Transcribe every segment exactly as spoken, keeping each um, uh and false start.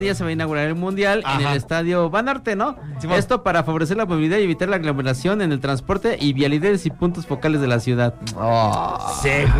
Ya se va a inaugurar el Mundial. Ajá. En el estadio Banorte, ¿no? Sí, esto para favorecer la movilidad y evitar la aglomeración en el transporte y vialidades y puntos focales de la ciudad. Oh.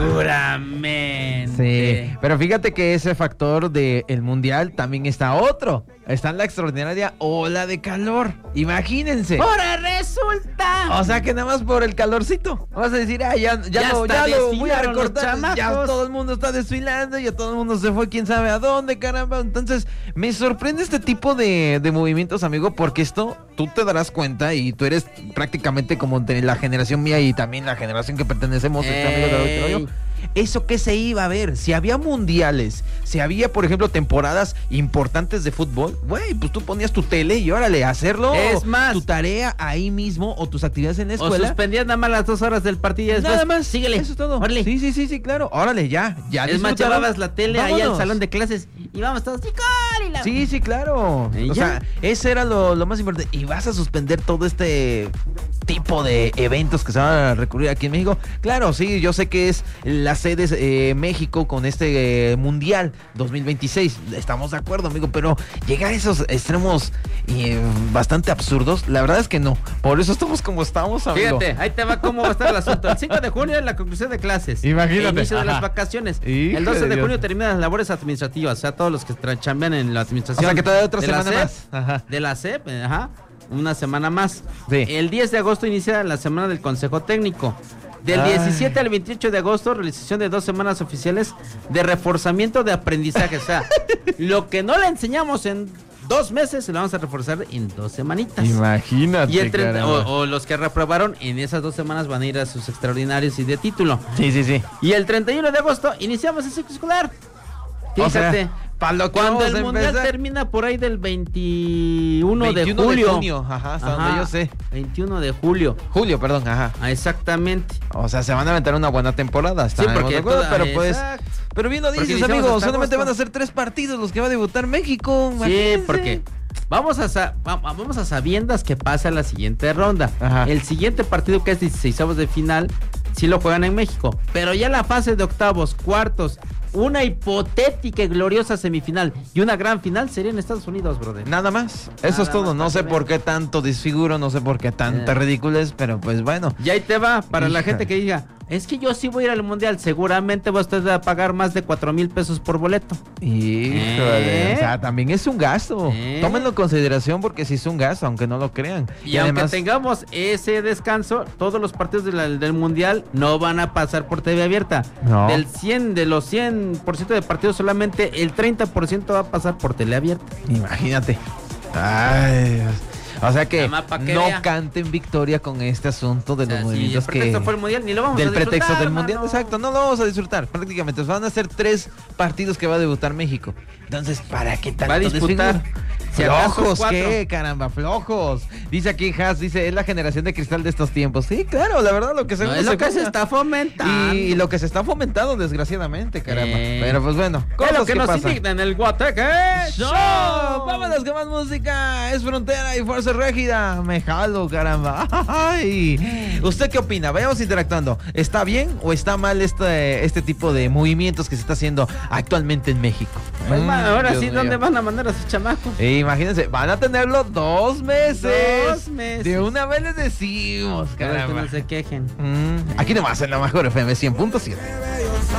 Seguramente. Sí, pero fíjate que ese factor del Mundial también está otro. Está en la extraordinaria ola de calor. Imagínense. ¡Ahora resulta! O sea que nada más por el calorcito vas a decir, ah, ya, ya, ya, lo, ya lo voy a recortar. Ya todo el mundo está desfilando, ya todo el mundo se fue quién sabe a dónde, caramba. Entonces, me sorprende este tipo de, de movimientos, amigo, porque esto tú te darás cuenta y tú eres prácticamente como de la generación mía y también la generación que pertenecemos, este amigo de hoy. ¿Eso qué se iba a ver? Si había mundiales, si había, por ejemplo, temporadas importantes de fútbol, güey, pues tú ponías tu tele y órale, hacerlo. Es más, tu tarea ahí mismo o tus actividades en la escuela. O suspendías nada más las dos horas del partido y después, nada más, síguele. Eso es todo. Órale. Sí, sí, sí, sí, claro. Órale, ya, ya. Es más, llevabas la tele Vámonos. ahí al salón de clases y vamos todos, y la... Sí, sí, claro. O sea, ese era lo, lo más importante. Y vas a suspender todo este tipo de eventos que se van a recurrir aquí en México. Claro, sí, yo sé que es la sede eh, México con este eh, Mundial dos mil veintiséis. Estamos de acuerdo, amigo, pero llegar a esos extremos eh, bastante absurdos, la verdad es que no. Por eso estamos como estamos, amigo. Fíjate, ahí te va cómo va a estar el asunto. El cinco de junio es la conclusión de clases. Imagínate. El inicio Ajá. de las vacaciones. Hijo el doce de, de junio Dios. terminan las labores administrativas, o sea, todos los que chambean en la administración. O sea, que todavía otra de semana la más. Ajá. De la C E P, ajá. Una semana más. Sí. El diez de agosto inicia la semana del Consejo Técnico. Del Ay. diecisiete al veintiocho de agosto, realización de dos semanas oficiales de reforzamiento de aprendizaje. O sea, lo que no le enseñamos en dos meses, se lo vamos a reforzar en dos semanitas. Imagínate. Y el treinta, o, o los que reprobaron en esas dos semanas van a ir a sus extraordinarios y de título. Sí, sí, sí. Y el treinta y uno de agosto iniciamos el ciclo escolar. Fíjate. O sea, para lo que cuando el vamos a mundial empezar... termina por ahí del veintiuno, veintiuno de julio. De junio, ajá, hasta Ajá, donde yo sé. veintiuno de julio. Julio, perdón, ajá. Ah, exactamente. O sea, se van a aventar una buena temporada. Sí, porque de acuerdo, toda, pero pues, exacto. pero bien lo dices, amigo, solamente van a ser tres partidos los que va a debutar México. Imagínense. Sí, porque vamos a sa vamos a sabiendas que pasa la siguiente ronda. Ajá. El siguiente partido, que es dieciseisavos de final, sí lo juegan en México, pero ya la fase de octavos, cuartos, una hipotética y gloriosa semifinal y una gran final sería en Estados Unidos, brother. Nada más, eso Nada es todo. más, No sé por qué tanto disfiguro, no sé por qué tanta Eh. ridiculez, pero pues bueno. Y ahí te va, para Hija. la gente que diga, es que yo sí voy a ir al mundial, seguramente va usted a pagar más de cuatro mil pesos por boleto. Híjole, ¿Eh? o sea, también es un gasto. ¿Eh? Tómenlo en consideración porque sí es un gasto, aunque no lo crean. Y, y aunque además... tengamos ese descanso, todos los partidos de la, del mundial no van a pasar por T V abierta. No. Del cien, de los cien por ciento de partidos, solamente el treinta por ciento va a pasar por tele abierta. Imagínate. Ay, o sea que no vea. canten victoria con este asunto de o sea, los movimientos sí, el que fue el mundial, ni lo vamos del a disfrutar, pretexto del mano. mundial, exacto, no lo vamos a disfrutar prácticamente. Van a ser tres partidos que va a debutar México. Entonces, ¿para qué tanto va a disputar? Si flojos, ¿qué? Caramba, flojos. Dice aquí Has, dice, es la generación de cristal de estos tiempos. Sí, claro, la verdad, lo que se, no, es lo que se está fomentando. Y, y lo que se está fomentando, desgraciadamente, caramba. Eh. Pero pues bueno, es lo que, que nos pasa. indigna en el Guateque Show. Show. Vámonos con más música. Es Frontera y Fuerza Régida. Me jalo, caramba. Ay. ¿Usted qué opina? Vayamos interactuando. ¿Está bien o está mal este, este tipo de movimientos que se está haciendo actualmente en México? Pues, mm, ahora Dios sí, mío. ¿dónde van a mandar a sus chamacos? E imagínense, van a tenerlo dos meses. Dos meses. De una vez les decimos, caramba. Que no se quejen. Mm, aquí nomás en la mejor F M cien punto siete.